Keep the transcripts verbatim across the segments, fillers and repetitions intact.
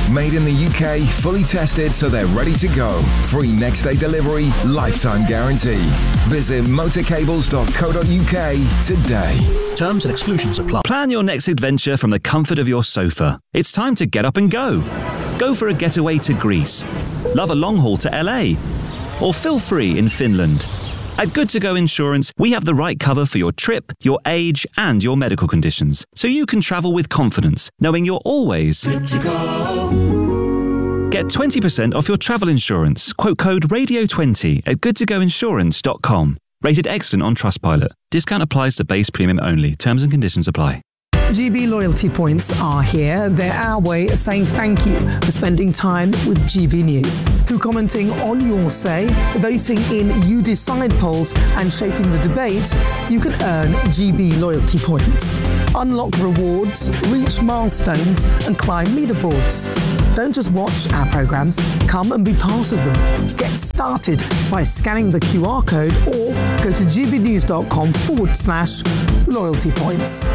Made in the U K, fully tested so they're ready to go. Free next day delivery, lifetime guarantee. Visit motorcables dot co dot uk today. Terms and exclusions apply. Plan your next adventure from the comfort of your sofa. It's time to get up and go. Go for a getaway to Greece. Love a long haul to L A. Or feel free in Finland. At Good To Go Insurance, we have the right cover for your trip, your age, and your medical conditions, so you can travel with confidence, knowing you're always good to go. Get twenty percent off your travel insurance. Quote code radio twenty at good to go insurance dot com. Rated excellent on Trustpilot. Discount applies to base premium only. Terms and conditions apply. G B loyalty points are here. They're our way of saying thank you for spending time with G B News. Through commenting on your say, voting in You Decide polls and shaping the debate, you can earn G B loyalty points. Unlock rewards, reach milestones and climb leaderboards. Don't just watch our programmes, come and be part of them. Get started by scanning the Q R code or go to gbnews.com forward slash loyalty points.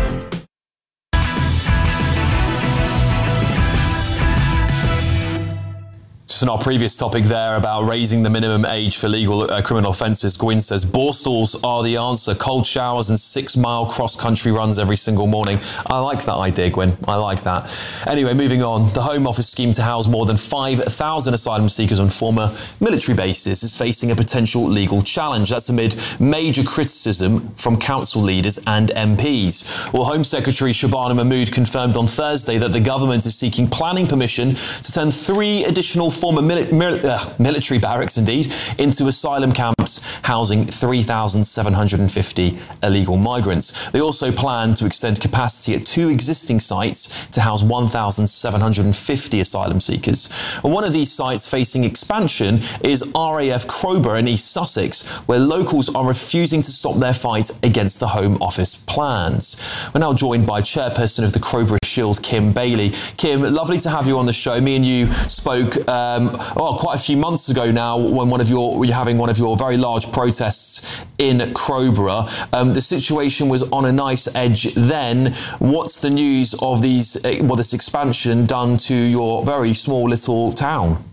Just on our previous topic there about raising the minimum age for legal uh, criminal offences, Gwyn says Borstalls are the answer. Cold showers and six-mile cross-country runs every single morning. I like that idea, Gwyn. I like that. Anyway, moving on. The Home Office scheme to house more than five thousand asylum seekers on former military bases is facing a potential legal challenge. That's amid major criticism from council leaders and M Ps. Well, Home Secretary Shabana Mahmood confirmed on Thursday that the government is seeking planning permission to turn three additional former mili- mil- uh, military barracks, indeed, into asylum camps housing three thousand seven hundred fifty illegal migrants. They also plan to extend capacity at two existing sites to house one thousand seven hundred fifty asylum seekers. And one of these sites facing expansion is R A F Crowborough in East Sussex, where locals are refusing to stop their fight against the Home Office plans. We're now joined by Chairperson of the Crowborough Shield, Kim Bailey. Kim, lovely to have you on the show. Me and you spoke um, oh, quite a few months ago now when one of your you're having one of your very large protests in Crowborough. Um, the situation was on a nice edge then. What's the news of these, uh, well, this expansion done to your very small little town?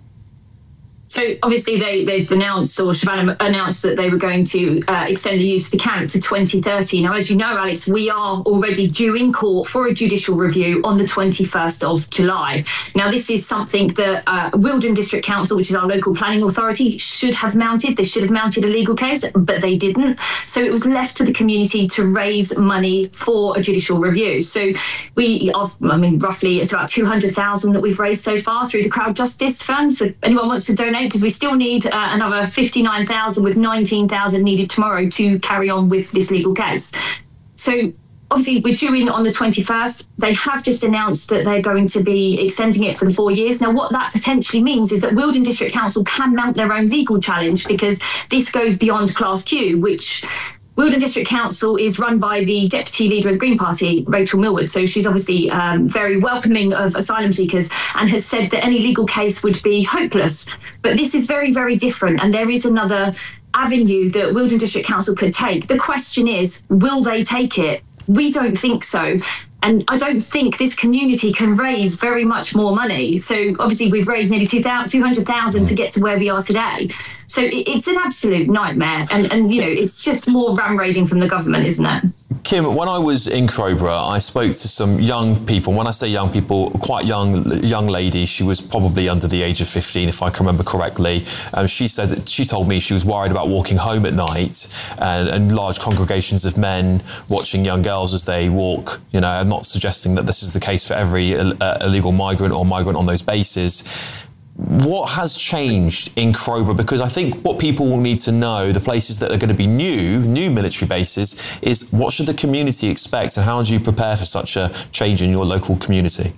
So obviously they, they've announced, or Shabana announced, that they were going to uh, extend the use of the camp to twenty thirty. Now, as you know, Alex, we are already due in court for a judicial review on the twenty-first of July. Now, this is something that uh, Wealdon District Council, which is our local planning authority, should have mounted. They should have mounted a legal case, but they didn't. So it was left to the community to raise money for a judicial review. So we, are, I mean, roughly it's about two hundred thousand that we've raised so far through the Crowd Justice Fund. So if anyone wants to donate, because we still need uh, another fifty-nine thousand, with nineteen thousand needed tomorrow to carry on with this legal case. So obviously we're due in on the twenty-first. They have just announced that they're going to be extending it for the four years. Now, what that potentially means is that Wealdon District Council can mount their own legal challenge, because this goes beyond Class Q, which Wealdon District Council is run by the Deputy Leader of the Green Party, Rachel Millward. So she's obviously um, very welcoming of asylum seekers and has said that any legal case would be hopeless. But this is very, very different. And there is another avenue that Wealdon District Council could take. The question is, will they take it? We don't think so. And I don't think this community can raise very much more money. So obviously we've raised nearly two hundred thousand to get to where we are today. So it's an absolute nightmare. And, and you know, it's just more ram-raiding from the government, isn't it? Kim, when I was in Crowborough, I spoke to some young people. When I say young people, quite young young lady. She was probably under the age of fifteen, if I can remember correctly. Um, she said that she told me she was worried about walking home at night and, and large congregations of men watching young girls as they walk. You know, I'm not suggesting that this is the case for every uh, illegal migrant or migrant on those bases. What has changed in Crowborough? Because I think what people will need to know, the places that are going to be new, new military bases, is what should the community expect and how do you prepare for such a change in your local community?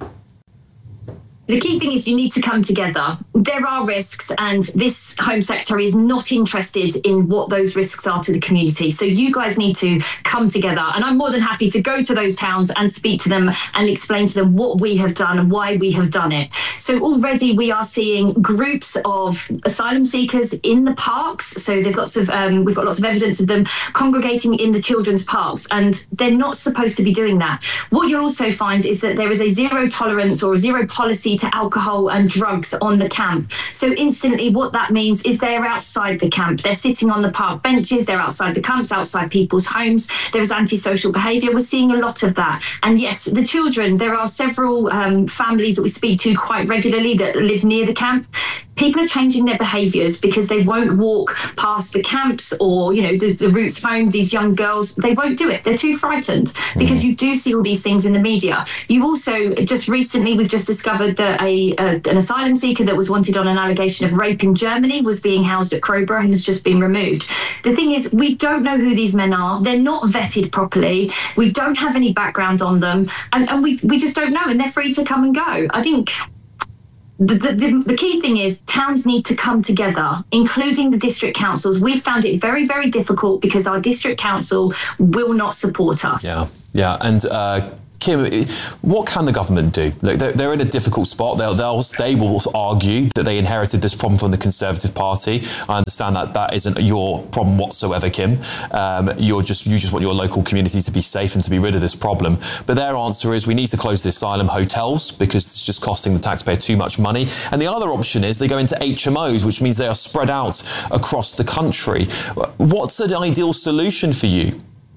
The key thing is you need to come together. There are risks, and this Home Secretary is not interested in what those risks are to the community. So you guys need to come together. And I'm more than happy to go to those towns and speak to them and explain to them what we have done and why we have done it. So already we are seeing groups of asylum seekers in the parks. So there's lots of, um, we've got lots of evidence of them congregating in the children's parks, and they're not supposed to be doing that. What you'll also find is that there is a zero tolerance or a zero policy to alcohol and drugs on the camp. So instantly what that means is they're outside the camp. They're sitting on the park benches, they're outside the camps, outside people's homes. There is antisocial behaviour. We're seeing a lot of that. And yes, the children, there are several um, families that we speak to quite regularly that live near the camp. People are changing their behaviours because they won't walk past the camps or, you know, the, the routes home. These young girls, they won't do it. They're too frightened because you do see all these things in the media. You also, just recently, we've just discovered that a, a an asylum seeker that was wanted on an allegation of rape in Germany was being housed at Crowborough and has just been removed. The thing is, we don't know who these men are. They're not vetted properly. We don't have any background on them. And, and we, we just don't know. And they're free to come and go. I think... The, the, the key thing is towns need to come together, including the district councils. We found it very, very difficult because our district council will not support us. Yeah, yeah. And uh, Kim, what can the government do? Look, they're, they're in a difficult spot. They'll, they'll, they will argue that they inherited this problem from the Conservative Party. I understand that that isn't your problem whatsoever, Kim. Um, you're just you just want your local community to be safe and to be rid of this problem. But their answer is we need to close the asylum hotels because it's just costing the taxpayer too much money. And the other option is they go into H M Os, which means they are spread out across the country. What's an ideal solution for you?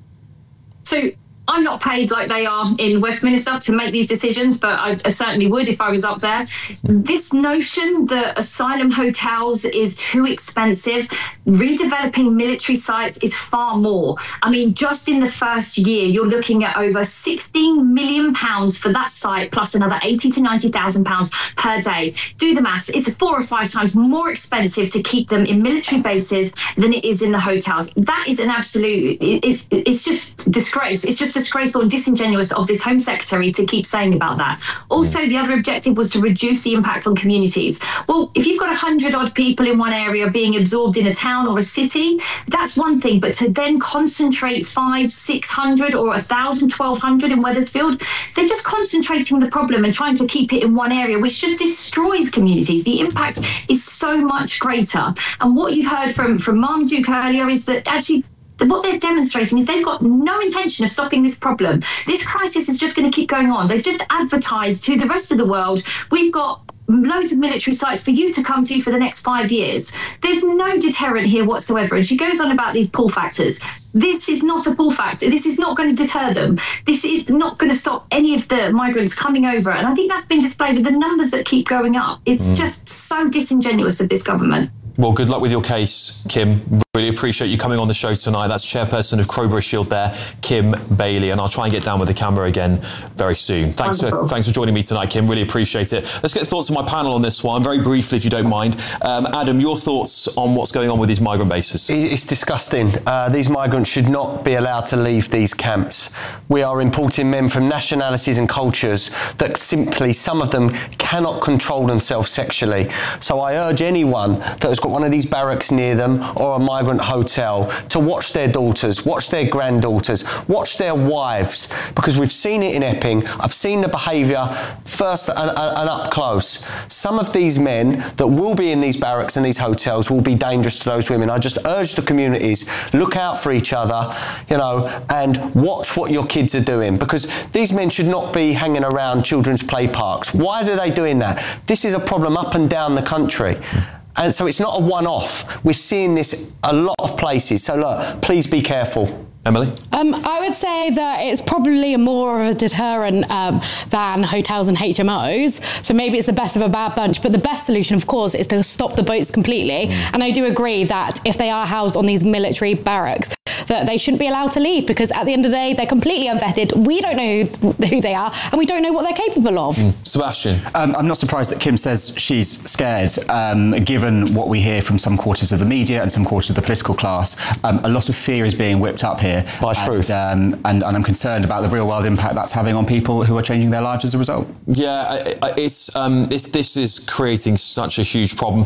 So I'm not paid like they are in Westminster to make these decisions, but I, I certainly would if I was up there. This notion that asylum hotels is too expensive, redeveloping military sites is far more. I mean, just in the first year, you're looking at over sixteen million pounds for that site, plus another eighty to ninety thousand pounds per day. Do the maths. It's four or five times more expensive to keep them in military bases than it is in the hotels. That is an absolute, it's, it's just disgrace. It's just disgraceful and disingenuous of this Home Secretary to keep saying about that. Also, the other objective was to reduce the impact on communities. Well, if you've got a hundred odd people in one area being absorbed in a town or a city, that's one thing. But to then concentrate five, six hundred or a thousand, twelve hundred in Wethersfield, they're just concentrating the problem and trying to keep it in one area, which just destroys communities. The impact is so much greater. And what you've heard from, from Marmaduke earlier is that actually what they're demonstrating is they've got no intention of stopping this problem. This crisis is just going to keep going on. They've just advertised to the rest of the world, we've got loads of military sites for you to come to for the next five years. There's no deterrent here whatsoever. And she goes on about these pull factors. This is not a pull factor. This is not going to deter them. This is not going to stop any of the migrants coming over. And I think that's been displayed with the numbers that keep going up. It's mm. just so disingenuous of this government. Well, good luck with your case, Kim. Really appreciate you coming on the show tonight. That's chairperson of Crowborough Shield there, Kim Bailey. And I'll try and get down with the camera again very soon. Thanks for, thanks for joining me tonight, Kim. Really appreciate it. Let's get thoughts of my panel on this one, very briefly, if you don't mind. Um, Adam, your thoughts on what's going on with these migrant bases? It's disgusting. Uh, these migrants should not be allowed to leave these camps. We are importing men from nationalities and cultures that simply, some of them, cannot control themselves sexually. So I urge anyone that has got one of these barracks near them or a migrant hotel to watch their daughters, watch their granddaughters, watch their wives, because we've seen it in Epping. I've seen the behaviour first and, and, and up close. Some of these men that will be in these barracks and these hotels will be dangerous to those women. I just urge the communities, look out for each other, you know, and watch what your kids are doing, because these men should not be hanging around children's play parks. Why are they doing that? This is a problem up and down the country. And so it's not a one-off. We're seeing this a lot of places. So look, please be careful. Emily? Um, I would say that it's probably more of a deterrent um, than hotels and H M Os. So maybe it's the best of a bad bunch. But the best solution, of course, is to stop the boats completely. Mm. And I do agree that if they are housed on these military barracks, that they shouldn't be allowed to leave, because at the end of the day, they're completely unvetted. We don't know who, who they are, and we don't know what they're capable of. Mm. Sebastian? Um, I'm not surprised that Kim says she's scared, um, given what we hear from some quarters of the media and some quarters of the political class. Um, a lot of fear is being whipped up here. By truth. And, um, and, and I'm concerned about the real world impact that's having on people who are changing their lives as a result. Yeah, it's, um, it's this is creating such a huge problem.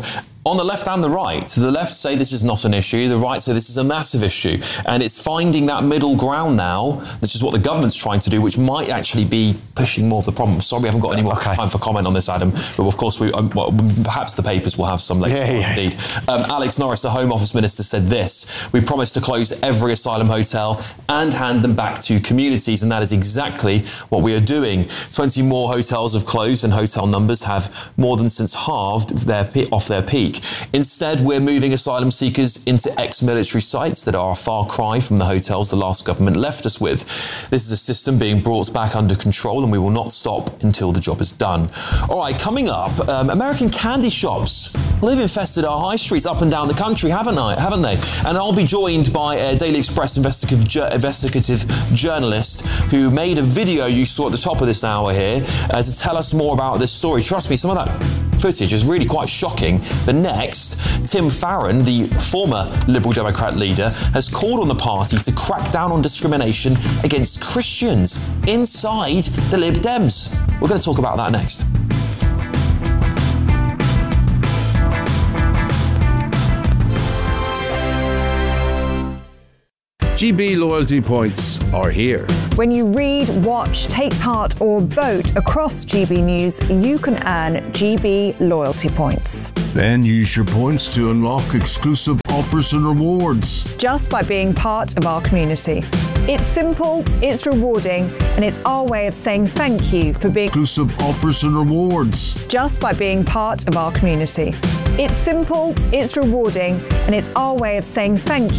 on the left and the right. The left say this is not an issue, the right say this is a massive issue. And it's finding that middle ground now, this is what the government's trying to do, which might actually be pushing more of the problem. Sorry, we haven't got any more okay. time for comment on this, Adam, but of course, we, um, well, perhaps the papers will have some later yeah, yeah. indeed. Um, Alex Norris, the Home Office Minister, said this: we promised to close every asylum hotel and hand them back to communities, and that is exactly what we are doing. twenty more hotels have closed, and hotel numbers have more than since halved their off their peak. Instead, we're moving asylum seekers into ex-military sites that are a far cry from the hotels the last government left us with. This is a system being brought back under control, and we will not stop until the job is done. All right, coming up, um, American candy shops. Well, they've infested our high streets up and down the country, haven't I? Haven't they? And I'll be joined by a Daily Express investigative, ju- investigative journalist who made a video you saw at the top of this hour here uh, to tell us more about this story. Trust me, some of that footage is really quite shocking. But next, Tim Farron, the former Liberal Democrat leader, has called on the party to crack down on discrimination against Christians inside the Lib Dems. We're going to talk about that next. G B loyalty points are here. When you read, watch, take part or vote across G B News, you can earn G B loyalty points. Then use your points to unlock exclusive offers and rewards. Just by being part of our community. It's simple, it's rewarding, and it's our way of saying thank you for being exclusive offers and rewards. Just by being part of our community. It's simple, it's rewarding, and it's our way of saying thank you.